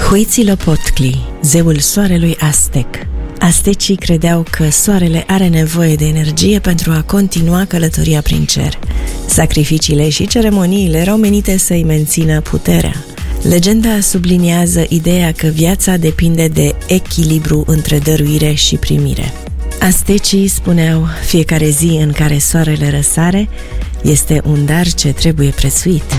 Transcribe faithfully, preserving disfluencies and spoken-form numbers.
Huitzilopochtli, zeul soarelui Aztec. Aztecii credeau că soarele are nevoie de energie pentru a continua călătoria prin cer. Sacrificiile și ceremoniile erau menite să-i mențină puterea. Legenda subliniază ideea că viața depinde de echilibru între dăruire și primire. Aztecii spuneau, fiecare zi în care soarele răsare este un dar ce trebuie prețuit.